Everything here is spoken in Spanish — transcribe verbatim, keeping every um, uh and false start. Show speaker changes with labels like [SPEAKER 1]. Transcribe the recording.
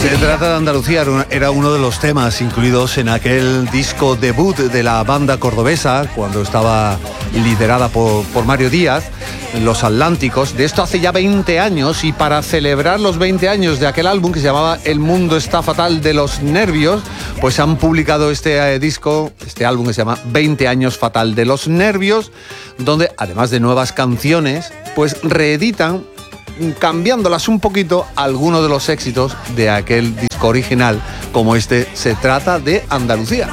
[SPEAKER 1] Se trata de Andalucía, era uno de los temas incluidos en aquel disco debut de la banda cordobesa, cuando estaba liderada por, por Mario Díaz, Los Atlánticos. De esto hace ya veinte años, y para celebrar los veinte años de aquel álbum que se llamaba El mundo está fatal de los nervios, pues han publicado este eh, disco, este álbum que se llama veinte años fatal de los nervios, donde además de nuevas canciones, pues reeditan, cambiándolas un poquito, algunos de los éxitos de aquel disco original, como este Se trata de Andalucía.